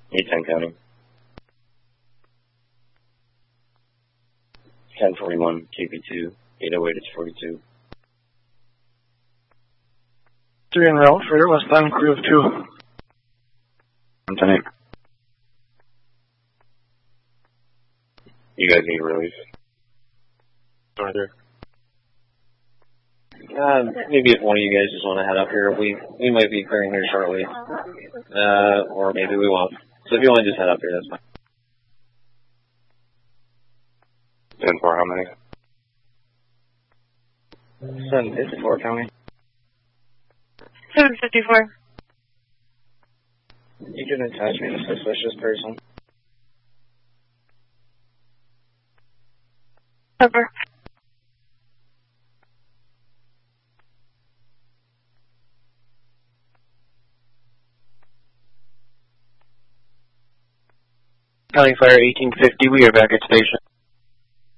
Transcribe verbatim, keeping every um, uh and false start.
eight ten County. ten forty-one K P two, eight oh eight is forty-two. Three en route for your westbound crew of two. I'm ten eight. You guys need relief? Northern. Uh, maybe if one of you guys just want to head up here, we we might be clearing here shortly. Uh, or maybe we won't. So if you want to just head up here, that's fine. ten four, how many? seven fifty-four County. seven fifty-four. You can attach me to a suspicious person. Over. County Fire eighteen fifty, we are back at station.